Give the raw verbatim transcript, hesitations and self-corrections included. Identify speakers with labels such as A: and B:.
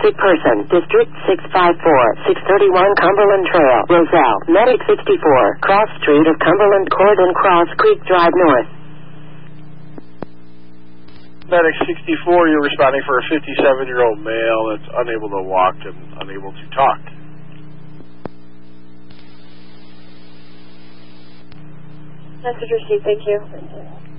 A: Sick person. District six five four, six thirty-one Cumberland Trail. Roselle. Medic sixty-four. Cross Street of Cumberland Court and Cross Creek Drive North.
B: Medic sixty-four, you're responding for a fifty-seven-year-old male that's unable to walk and unable to talk.
C: Message received, thank you.